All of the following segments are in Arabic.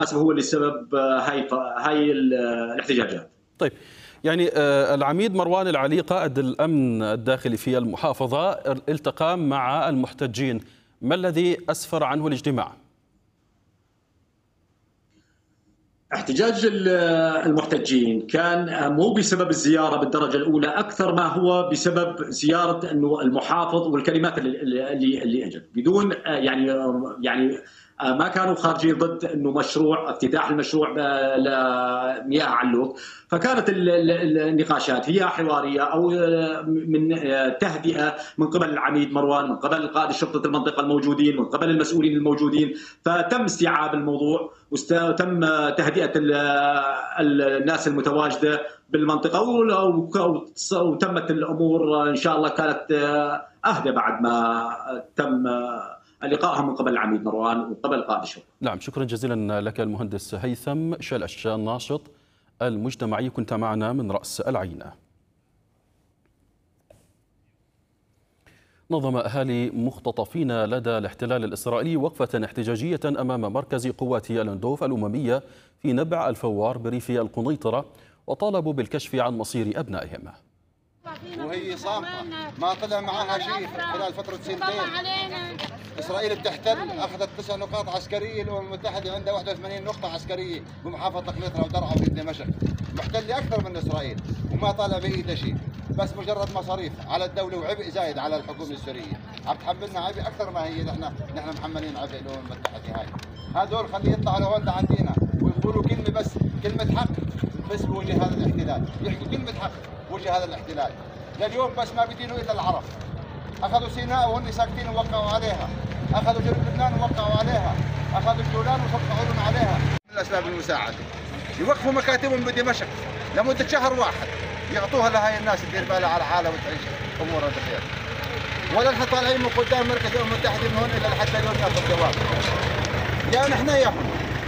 هو اللي سبب هاي الاحتجاجات. طيب، يعني العميد مروان العلي قائد الأمن الداخلي في المحافظة التقى مع المحتجين، ما الذي أسفر عنه الاجتماع؟ احتجاج المحتجين كان مو بسبب الزيارة بالدرجة الأولى، أكثر ما هو بسبب زيارة إنه المحافظ والكلمات اللي أجت بدون يعني ما كانوا خارجين ضد انه مشروع افتتاح المشروع لمياه علوق. فكانت النقاشات هي حواريه او من تهدئه من قبل العميد مروان، من قبل قائد شرطه المنطقه الموجودين، من قبل المسؤولين الموجودين. فتم استيعاب الموضوع وتم تهدئه الناس المتواجده بالمنطقه، وتمت الامور ان شاء الله كانت اهدى بعد ما تم لقائهم من قبل العميد مروان وقبل قائد الشرطه. نعم، شكرا جزيلا لك المهندس هيثم شلش الناشط المجتمعي، كنت معنا من رأس العينة. نظم أهالي مختطفين لدى الاحتلال الإسرائيلي وقفة احتجاجية أمام مركز قوات الأندوف الأممية في نبع الفوار بريف القنيطرة، وطالبوا بالكشف عن مصير أبنائهم. وهي صامتة ما طلع معها شيء خلال فترة سنتين. إسرائيل بتحتل، أخذت 9 نقاط عسكرية، الأمم المتحدة عندها 81 نقطة عسكرية بمحافظة قنيطرة ودرعا ودمشق. محتل أكثر من إسرائيل وما طالع بإيده شيء، بس مجرد مصاريف على الدولة وعبء زايد على الحكومة السورية. عم تحملنا عبء أكثر ما هي نحن محملين عبء الأمم المتحدة. هذول خليه يطلعوا لهون لعندنا ويقولوا كلمة بس، كلمة حق بس بوجه هذا الاحتلال، يحكوا كلمة حق بوجه هذا الاحتلال. لليوم بس ما بدينوا إلا العرب. أخذوا سيناء وهن ساكتين ووقعوا عليها، أخذوا جنوب لبنان ووقعوا عليها، أخذوا الجولان ووقعوا لهم عليها. من الأسباب المساعدة يوقفوا مكاتبهم بدمشق لمدة شهر واحد، يعطوها لهاي الناس تدير بالها على حالها وتعيش أمورها بخير. ولا نحن طالعين من قدام مركز الأمم المتحدة من هون إلا لحتى اليوم ناخذ جواب. يا نحن ياهم.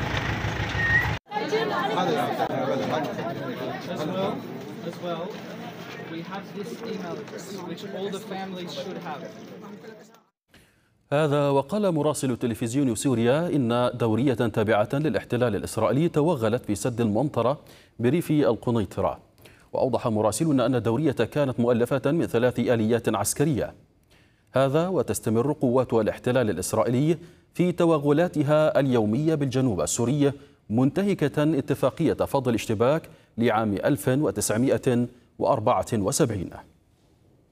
هذا وقال مراسل تلفزيون سوريا إن دورية تابعة للاحتلال الإسرائيلي توغلت في سد المنطرة بريف القنيطرة. وأوضح مراسلنا أن الدورية كانت مؤلفة من 3 آليات عسكرية. هذا وتستمر قوات الاحتلال الإسرائيلي في توغلاتها اليومية بالجنوب السوري، منتهكة اتفاقية فض الاشتباك لعام 1974.